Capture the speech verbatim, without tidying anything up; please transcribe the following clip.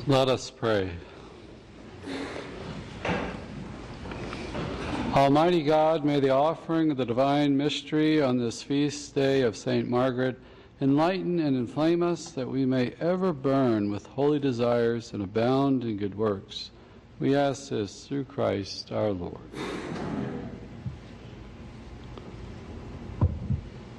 Let us pray. Almighty God, may the offering of the divine mystery on this feast day of Saint Margaret enlighten and inflame us, that we may ever burn with holy desires and abound in good works. We ask this through Christ our Lord.